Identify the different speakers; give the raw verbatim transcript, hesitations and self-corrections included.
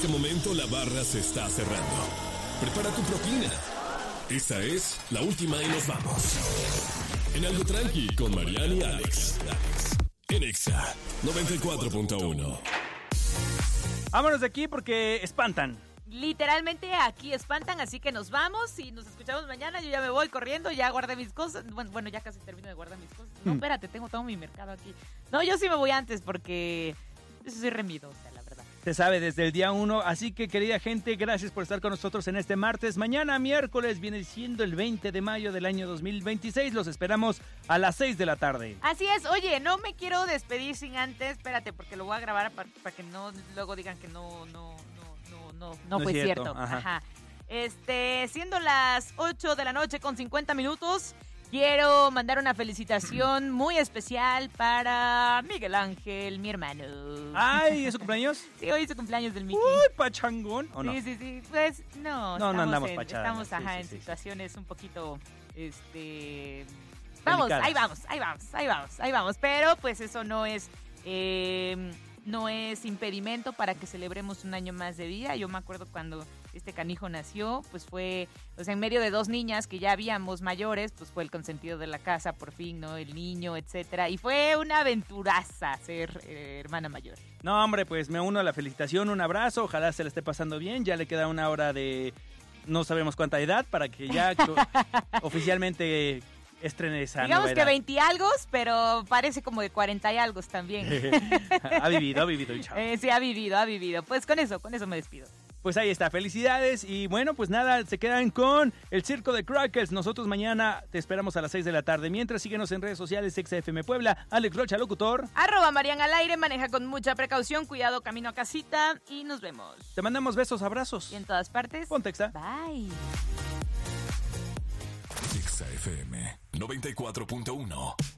Speaker 1: este momento la barra se está cerrando. Prepara tu propina. Esta es la última y nos vamos. En Algo Tranqui con Mariana y Alex. En Exa noventa y cuatro punto uno.
Speaker 2: Vámonos de aquí porque espantan.
Speaker 3: Literalmente aquí espantan, así que nos vamos y nos escuchamos mañana. Yo ya me voy corriendo, ya guardé mis cosas. Bueno, bueno ya casi termino de guardar mis cosas. No, espérate, tengo todo mi mercado aquí. No, yo sí me voy antes porque soy remido, o sea, la verdad.
Speaker 2: Se sabe desde el día uno, así que querida gente, gracias por estar con nosotros en este martes. Mañana miércoles viene siendo el veinte de mayo del año dos mil veintiséis. Los esperamos a las seis de la tarde.
Speaker 3: Así es, oye, no me quiero despedir sin antes, espérate, porque lo voy a grabar para, para que no luego digan que no, no, no, no, no, no, no fue es cierto. cierto. Ajá. Ajá. Este, siendo las ocho de la noche con cincuenta minutos, quiero mandar una felicitación muy especial para Miguel Ángel, mi hermano.
Speaker 2: Ay, ¿es su cumpleaños?
Speaker 3: Sí, hoy es su cumpleaños del Mickey.
Speaker 2: Uy, pachangón, ¿o no?
Speaker 3: Sí, sí, sí, pues no.
Speaker 2: No, no andamos
Speaker 3: en,
Speaker 2: pachadas.
Speaker 3: Estamos, ajá,
Speaker 2: sí,
Speaker 3: en
Speaker 2: sí, sí,
Speaker 3: situaciones sí. un poquito, este... Vamos,
Speaker 2: delicadas.
Speaker 3: ahí vamos, ahí vamos, ahí vamos, ahí vamos. Pero pues eso no es... Eh, no es impedimento para que celebremos un año más de vida. Yo me acuerdo cuando este canijo nació, pues fue, o sea, en medio de dos niñas que ya habíamos mayores, pues fue el consentido de la casa, por fin, ¿no? El niño, etcétera. Y fue una aventuraza ser eh, hermana mayor.
Speaker 2: No, hombre, pues me uno a la felicitación, un abrazo, ojalá se le esté pasando bien. Ya le queda una hora de no sabemos cuánta edad para que ya oficialmente... estrene esa
Speaker 3: Digamos
Speaker 2: novedad.
Speaker 3: que veinte y algo, pero parece como de cuarenta y algo también.
Speaker 2: ha vivido, ha vivido el chavo.
Speaker 3: Eh, sí, ha vivido, ha vivido. Pues con eso, con eso me despido.
Speaker 2: Pues ahí está, felicidades y bueno, pues nada, se quedan con el Circo de Crackers. Nosotros mañana te esperamos a las seis de la tarde. Mientras, síguenos en redes sociales, Exa F M Puebla, Alex Rocha, locutor.
Speaker 3: Arroba Marian al aire, maneja con mucha precaución, cuidado camino a casita y nos vemos.
Speaker 2: Te mandamos besos, abrazos.
Speaker 3: Y en todas partes.
Speaker 2: Ponte Exa.
Speaker 3: Bye.
Speaker 1: Exa F M noventa y cuatro punto uno.